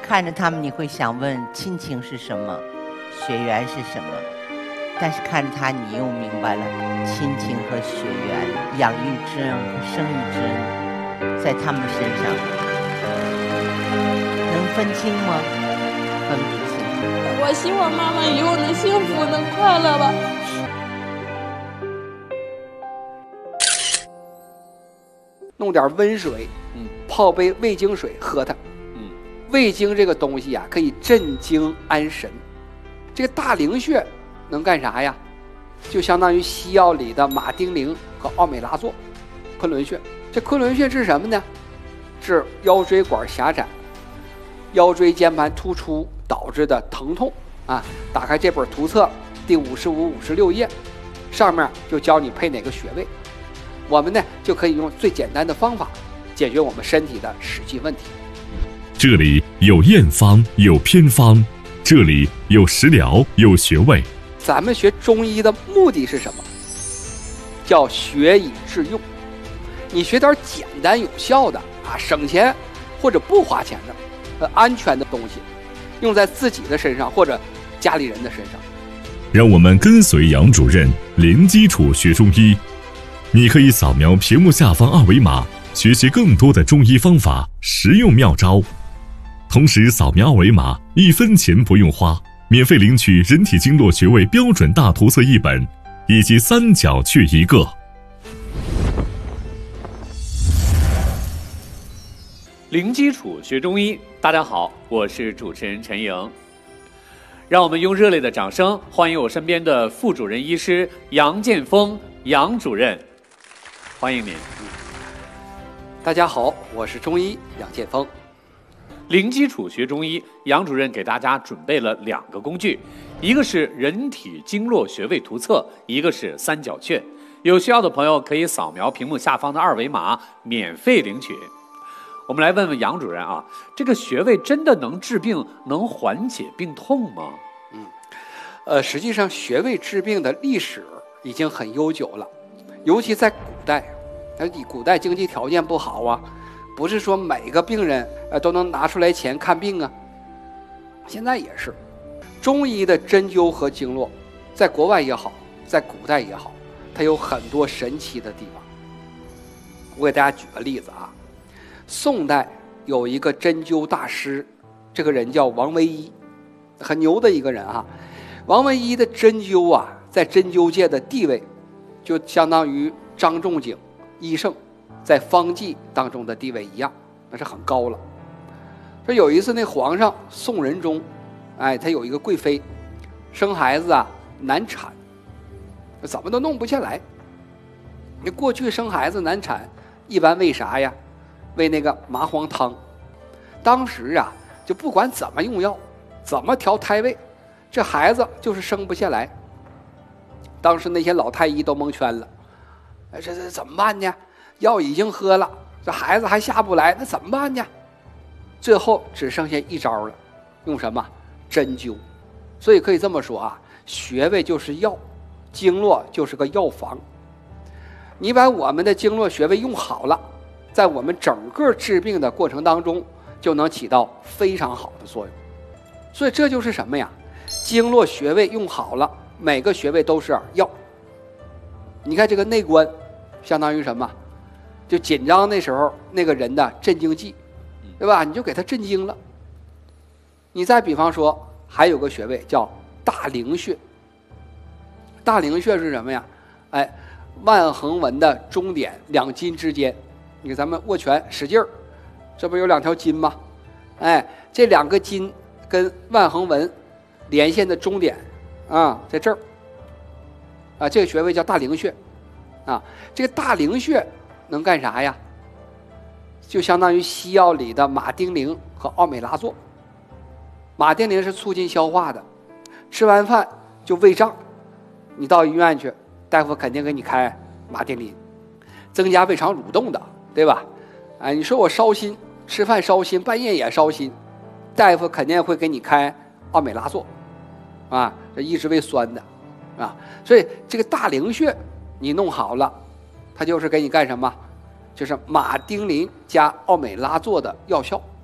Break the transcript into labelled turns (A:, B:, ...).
A: 看着他们，你会想问亲情是什么，血缘是什么？但是看着他，你又明白了亲情和血缘、养育之恩和生育之恩，在他们身上能分清吗？分不清。
B: 我希望妈妈以后能幸福，能快乐吧。
C: 弄点温水，泡杯味精水喝它。味精这个东西可以镇惊安神。这个大陵穴能干啥呀？就相当于西药里的马丁啉和奥美拉唑。昆仑穴，这昆仑穴治什么呢？治腰椎管狭窄、腰椎间盘突出导致的疼痛啊。打开这本图册第55、56页，上面就教你配哪个穴位。我们呢就可以用最简单的方法解决我们身体的实际问题。
D: 这里有验方，有偏方，这里有食疗，有穴位。
C: 咱们学中医的目的是什么？叫学以致用。你学点简单有效的省钱或者不花钱的安全的东西，用在自己的身上或者家里人的身上。
D: 让我们跟随杨主任零基础学中医。你可以扫描屏幕下方二维码，学习更多的中医方法、实用妙招。同时扫描二维码，1分钱不用花，免费领取人体经络穴位标准大图册1本，以及3角穴1个。
E: 零基础学中医，大家好，我是主持人陈莹。让我们用热烈的掌声欢迎我身边的副主任医师杨建峰杨主任，欢迎您。
C: 大家好，我是中医杨建峰。
E: 零基础学中医，杨主任给大家准备了2个工具，一个是人体经络穴位图册，一个是3角穴。有需要的朋友可以扫描屏幕下方的2维码，免费领取。我们来问问杨主任这个穴位真的能治病，能缓解病痛吗？
C: 实际上穴位治病的历史已经很悠久了，尤其在古代。古代经济条件不好不是说每个病人都能拿出来钱看病现在也是，中医的针灸和经络，在国外也好，在古代也好，它有很多神奇的地方。我给大家举个例子宋代有一个针灸大师，这个人叫王维一，很牛的一个人王维一的针灸在针灸界的地位，就相当于张仲景、医圣在方剂当中的地位一样，那是很高了。说有一次那皇上宋仁宗，他有一个贵妃生孩子难产，怎么都弄不下来。你过去生孩子难产一般为啥呀？为那个麻黄汤。当时就不管怎么用药，怎么调胎位，这孩子就是生不下来。当时那些老太医都蒙圈了，这怎么办呢？药已经喝了，这孩子还下不来，那怎么办呢？最后只剩下一招了，用什么？针灸。所以可以这么说穴位就是药，经络就是个药房。你把我们的经络穴位用好了，在我们整个治病的过程当中就能起到非常好的作用。所以这就是什么呀？经络穴位用好了，每个穴位都是药。你看这个内关相当于什么？就紧张那时候那个人的镇静剂，对吧？你就给他镇静了。你再比方说还有个穴位叫大陵穴。大陵穴是什么呀？腕横纹的中点2筋之间，你给咱们握拳使劲儿，这不有2条筋吗？这2个筋跟腕横纹连线的中点在这儿这个穴位叫大陵穴这个大陵穴能干啥呀？就相当于西药里的马丁啉和奥美拉唑。马丁啉是促进消化的，吃完饭就胃胀，你到医院去，大夫肯定给你开马丁啉，增加胃肠蠕动的，对吧？你说我烧心，吃饭烧心，半夜也烧心，大夫肯定会给你开奥美拉唑这抑制胃酸的所以这个大陵穴你弄好了，它就是给你干什么？就是马丁啉加奥美拉唑的药效。